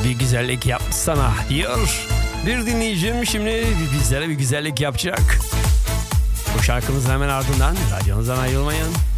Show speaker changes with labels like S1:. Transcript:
S1: bir güzellik yapsana diyor. Bir dinleyicim şimdi bizlere bir güzellik yapacak. Bu şarkımızın hemen ardından radyonuzdan ayrılmayın.